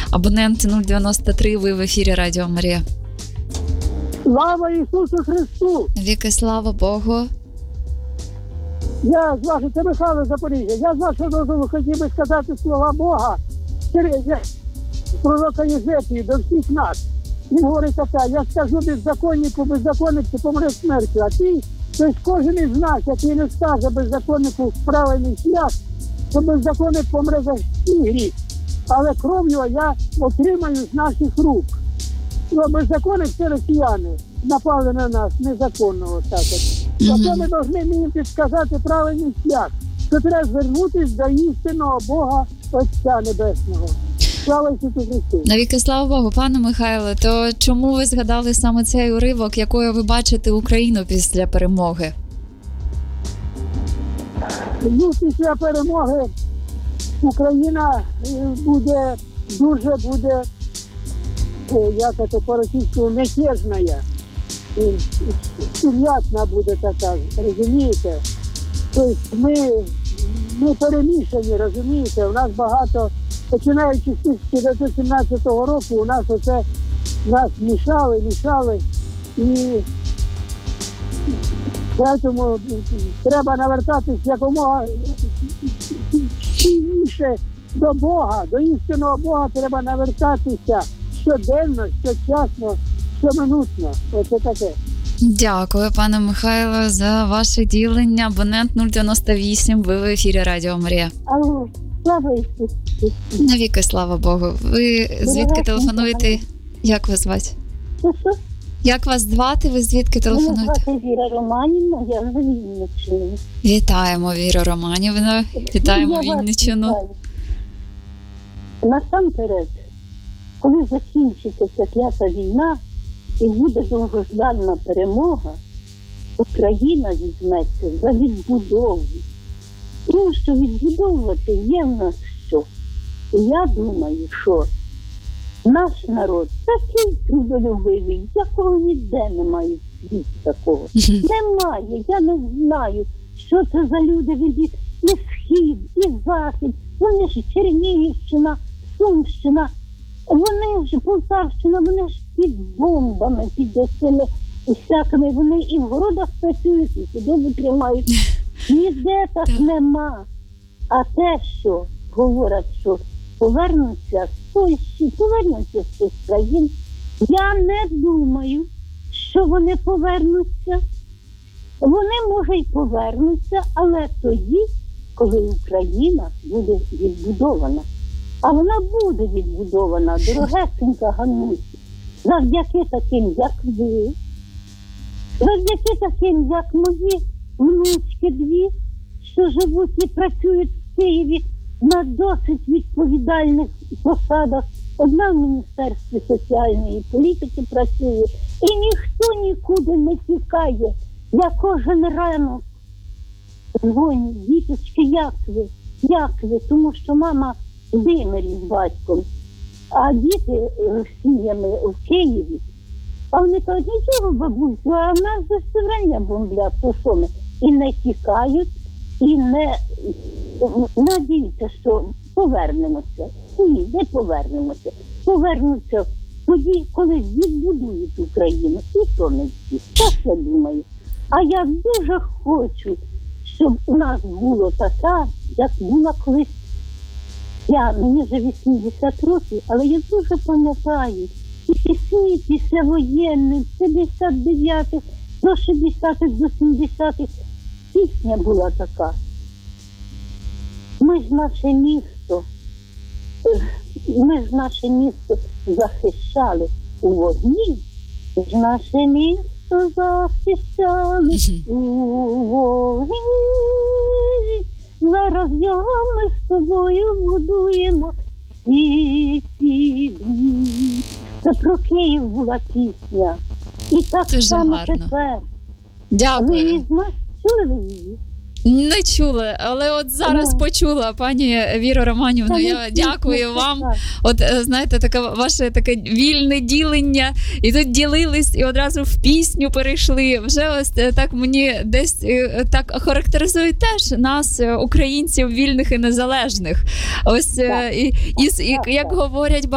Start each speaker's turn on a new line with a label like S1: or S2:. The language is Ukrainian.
S1: Абонент 093, ви в ефірі Радіо Марія.
S2: Слава Ісусу Христу!
S1: Віки, слава Богу.
S2: Це Михайло Запоріжжя. Я з вашого дозволу хотів би сказати слова Бога через пророка Єзекії до всіх нас. Він говорить таке: я скажу беззаконнику, беззаконнику помре смертю, а ти, тобто кожен із нас, який не скаже беззаконнику правильний шлях, то беззаконник помре за свій гріх. Але кров його я отримаю з наших рук. Беззаконник – це росіяни напали на нас незаконного. Зато ми повинні підказати правильний шлях, що треба звернутися до істинного Бога Отця Небесного. Слава Ісусу Христу!
S1: Навіки слава Богу. Пане Михайле, то чому ви згадали саме цей уривок, якою ви бачите Україну після перемоги?
S2: Після перемоги Україна буде як це по-російському, мятежна. Сум'ятна буде така, розумієте? Тобто ми перемішані, розумієте? У нас багато, починаючи з 1917 року, у нас нас мішали, і тому треба навертатись якомога більше до Бога, до істинного Бога треба навертатися щоденно, щочасно, щоминутно. Оце таке.
S1: Дякую, пане Михайло, за ваше ділення. Абонент 098, ви в ефірі Радіо Марія.
S3: Алло, слава Ісусу.
S1: Навіки слава Богу. Ви звідки телефонуєте? Як вас звати?
S3: Що?
S1: Як вас звати? Ви звідки телефонуєте?
S3: Мене звати Віра Романівна, я з Вінниччини.
S1: Вітаємо, Віро Романівна. Вітаємо Вінниччину.
S3: Насамперед, коли закінчиться ця клята війна і буде довгожданна перемога, Україна візьметься за відбудову. Тому що відбудовувати є в нас що. І я думаю, що наш народ такий трудолюбивий, якого ніде немає світу такого. Немає, я не знаю, що це за люди від і схід, і захід. Вони ж Чернігівщина, Сумщина, вони ж Полтавщина, вони ж під бомбами, під цими всякими, вони і в городах працюють, і худобу тримають. Ніде так нема. А те, що говорять, що повернуться з Польщі, повернуться з цих країн, я не думаю, що вони повернуться. Вони, може, й повернуться, але тоді, коли Україна буде відбудована. А вона буде відбудована, дорогесенька Ганусі, завдяки таким, як ви, завдяки таким, як мої внучки дві, що живуть і працюють в Києві на досить відповідальних посадах. Одна в Міністерстві соціальної політики працює, і ніхто нікуди не тікає. Я кожен ранок дзвоню: діточки, як ви? Як ви? Тому що мама в Димирі з батьком, а діти з сім'ями в Києві. А вони кажуть: нічого, бабусю, а в нас за все время бомблять, то що ми? І не тікають, і не надіються, що повернемося. Ні, не повернемося. Повернуться тоді, коли відбудують Україну. І то не всі. Так я думаю. А я дуже хочу, щоб у нас було така, як була колись. Мені вже 80 років, але я дуже пам'ятаю і пісні післявоєнних, 59-х, до 60-х, до 70-х. Пісня була така: ми ж наше місто захищали у вогні, ми ж наше місто захищали у вогні. Зараз його ми з тобою будуємо і ці дні. Це про Київ була пісня. І так
S1: дуже
S3: само
S1: гарно.
S3: тепер.
S1: Дякую.
S3: Ви її чули її?
S1: Не чули, але от зараз почула, пані Віро Романівна. Я дякую вам. От, знаєте, ваше таке вільне ділення. І тут ділились, і одразу в пісню перейшли. Вже ось так мені десь так характеризують теж нас, українців, вільних і незалежних. Ось, і як говорять